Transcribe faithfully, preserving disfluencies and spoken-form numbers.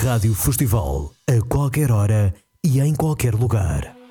Rádio Festival, a qualquer hora e em qualquer lugar.